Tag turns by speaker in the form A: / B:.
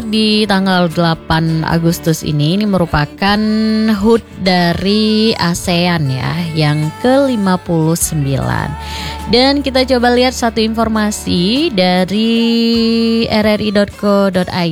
A: di tanggal 8 Agustus ini merupakan HUT dari ASEAN ya, yang ke-59. Dan kita coba lihat satu informasi dari rri.co.id.